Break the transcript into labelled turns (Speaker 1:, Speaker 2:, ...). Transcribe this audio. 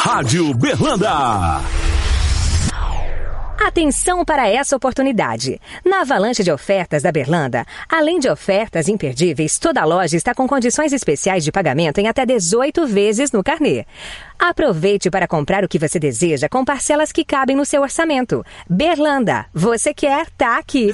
Speaker 1: Rádio Berlanda.
Speaker 2: Atenção para essa oportunidade. Na avalanche de ofertas da Berlanda, além de ofertas imperdíveis, toda a loja está com condições especiais de pagamento em até 18 vezes no carnê. Aproveite para comprar o que você deseja com parcelas que cabem no seu orçamento. Berlanda, você quer, tá aqui.